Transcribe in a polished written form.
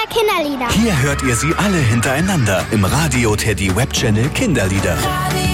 Kinderlieder. Hier hört ihr sie alle hintereinander im Radio Teddy Web Channel Kinderlieder. Radio